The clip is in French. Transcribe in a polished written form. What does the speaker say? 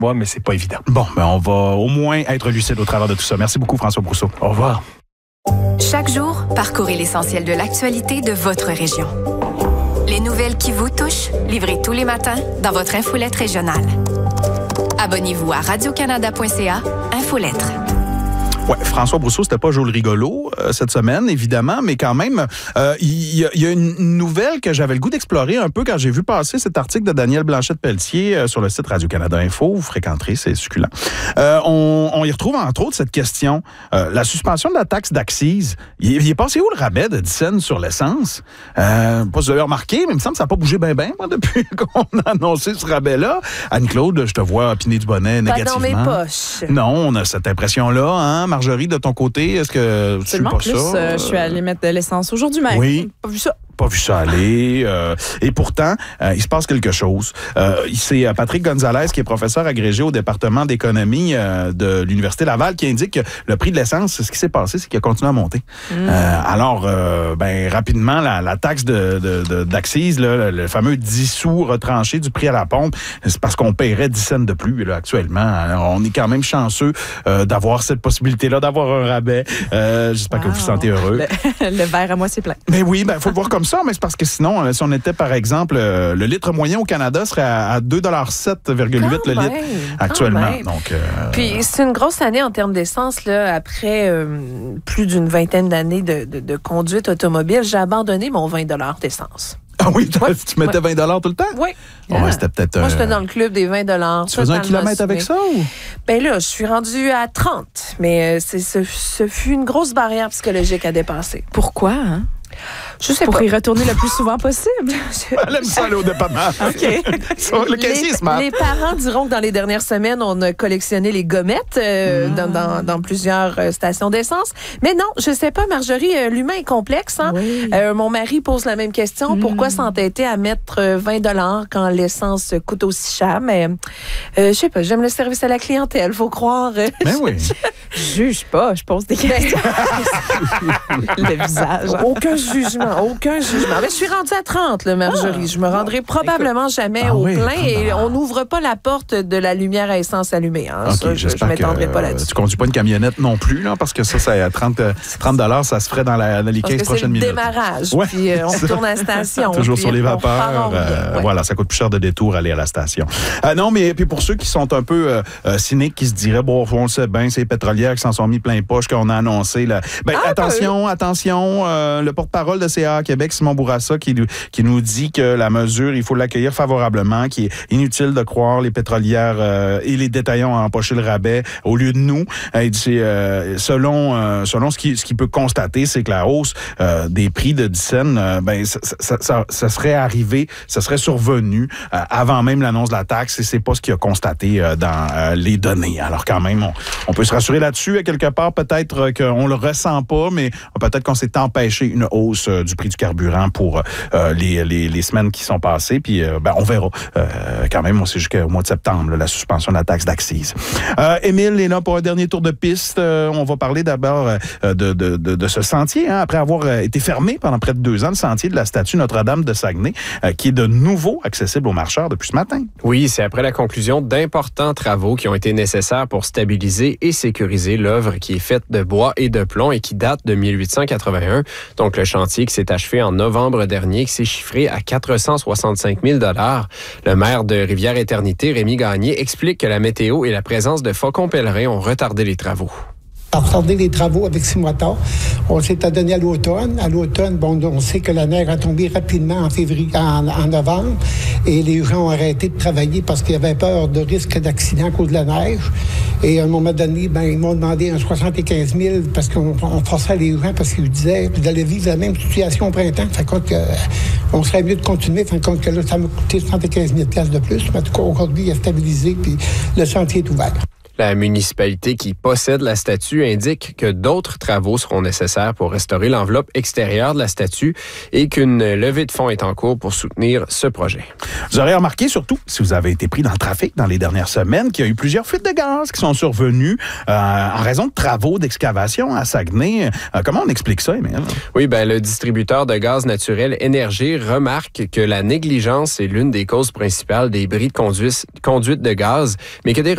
moi, mais c'est pas évident. Bon, ben on va au moins être lucide au travers de tout ça. Merci beaucoup, François Brousseau. Au revoir. Chaque jour, parcourez l'essentiel de l'actualité de votre région. Les nouvelles qui vous touchent, livrées tous les matins dans votre infolette régionale. Abonnez-vous à radiocanada.ca, Infolettre. Ouais, François Brousseau, c'était pas Joe le rigolo cette semaine, évidemment, mais quand même, il y a une nouvelle que j'avais le goût d'explorer un peu quand j'ai vu passer cet article de Daniel Blanchette-Pelletier sur le site Radio-Canada Info. Vous fréquenterez, c'est succulent. On y retrouve entre autres cette question. La suspension de la taxe d'accise, il est passé où le rabais de 10 cents sur l'essence? Pas si vous avez remarqué, mais il me semble que ça n'a pas bougé bien, moi, depuis qu'on a annoncé ce rabais-là. Anne-Claude, je te vois piner du bonnet négativement. Pas dans mes poches. Non, on a cette impression-là, hein? Marjorie, de ton côté, est-ce que tu suis pas plus, ça? Je suis allée mettre de l'essence aujourd'hui même. Oui. Pas vu ça. Pas vu ça aller. Et pourtant, il se passe quelque chose. C'est Patrick Gonzalez, qui est professeur agrégé au département d'économie de l'Université Laval, qui indique que le prix de l'essence, ce qui s'est passé, c'est qu'il a continué à monter. Alors, rapidement, la taxe d'accise, là, le fameux 10 sous retranché du prix à la pompe, c'est parce qu'on paierait 10 cents de plus là, actuellement. Alors, on est quand même chanceux d'avoir cette possibilité-là, d'avoir un rabais. J'espère que vous vous sentez heureux. Le verre à moitié plein. Mais oui, il faut le voir comme ça, mais c'est parce que sinon, si on était, par exemple, le litre moyen au Canada serait à 2,7,8 le litre actuellement. Donc, puis c'est une grosse année en termes d'essence. Là, après plus d'une vingtaine d'années de conduite automobile, j'ai abandonné mon 20 $ d'essence. Ah oui, tu mettais 20 $ tout le temps? Oui. Ouais, c'était peut-être. Moi, j'étais dans le club des 20 $. Tu faisais un kilomètre avec ça ou? Ben là, je suis rendue à 30. Mais ce fut une grosse barrière psychologique à dépasser. Pourquoi, hein? Je sais pour pas. y retourner le plus souvent possible. Elle aime ça aller au dépannage. OK. Le caissier est smart. Les parents diront que dans les dernières semaines, on a collectionné les gommettes dans plusieurs stations d'essence. Mais non, je sais pas, Marjorie, l'humain est complexe. Hein? Oui. Mon mari pose la même question. Pourquoi s'entêter à mettre 20 $ quand l'essence coûte aussi cher? Mais je sais pas, j'aime le service à la clientèle, faut croire. Mais oui. Je juge pas, je pose des questions. Le visage. Aucun jugement. Mais je suis rendue à 30, là, Marjorie. Je me rendrai probablement jamais au plein et on n'ouvre pas la porte de la lumière à essence allumée. Hein. Okay, ça, je ne m'étendrai pas là-dessus. Tu conduis pas une camionnette non plus, là, parce que ça à 30 $, ça se ferait dans les 15 prochaines minutes. C'est le démarrage, ouais, puis on retourne à la station. Toujours sur les vapeurs. Voilà, ça coûte plus cher de détour aller à la station. Non, mais puis pour ceux qui sont un peu cyniques, qui se diraient, bon, on le sait bien, c'est les pétrolières qui s'en sont mis plein poche, qu'on a annoncé. Là. Attention, le porte-parole de CA Québec, Simon Bourassa, qui nous dit que la mesure, il faut l'accueillir favorablement, qu'il est inutile de croire les pétrolières et les détaillants à empocher le rabais au lieu de nous. Il dit, selon ce qu'il peut constater, c'est que la hausse des prix de 10 cents, ça serait arrivé, ça serait survenu avant même l'annonce de la taxe et c'est pas ce qu'il a constaté dans les données. Alors quand même, on peut se rassurer là-dessus. À quelque part, peut-être qu'on le ressent pas, mais peut-être qu'on s'est empêché une hausse du prix du carburant pour les semaines qui sont passées. Puis, on verra quand même. C'est jusqu'au mois de septembre, la suspension de la taxe d'accise. Émile est là pour un dernier tour de piste. On va parler d'abord de ce sentier. Hein, après avoir été fermé pendant près de 2 ans, le sentier de la statue Notre-Dame de Saguenay, qui est de nouveau accessible aux marcheurs depuis ce matin. Oui, c'est après la conclusion d'importants travaux qui ont été nécessaires pour stabiliser et sécuriser l'œuvre qui est faite de bois et de plomb et qui date de 1881. Donc, le chantier qui s'est achevé en novembre dernier, qui s'est chiffré à 465 000 $. Le maire de Rivière-Éternité, Rémi Gagné, explique que la météo et la présence de faucons pèlerins ont retardé les travaux. A retardé les travaux avec 6 mois tard. On s'est adonné à l'automne. À l'automne, on sait que la neige a tombé rapidement en novembre et les gens ont arrêté de travailler parce qu'ils avaient peur de risque d'accident à cause de la neige. Et à un moment donné, ils m'ont demandé un 75 000 parce qu'on forçait les gens parce qu'ils disaient qu'ils allaient vivre la même situation au printemps. Fait on serait mieux de continuer. Fait que là, ça m'a coûté 75 000 $ de plus. Mais en tout cas, aujourd'hui, il a stabilisé puis le chantier est ouvert. La municipalité qui possède la statue indique que d'autres travaux seront nécessaires pour restaurer l'enveloppe extérieure de la statue et qu'une levée de fonds est en cours pour soutenir ce projet. Vous aurez remarqué, surtout si vous avez été pris dans le trafic dans les dernières semaines, qu'il y a eu plusieurs fuites de gaz qui sont survenues en raison de travaux d'excavation à Saguenay. Comment on explique ça, Émile? Oui, le distributeur de gaz naturel Énergie remarque que la négligence est l'une des causes principales des bris de conduite de gaz, mais que des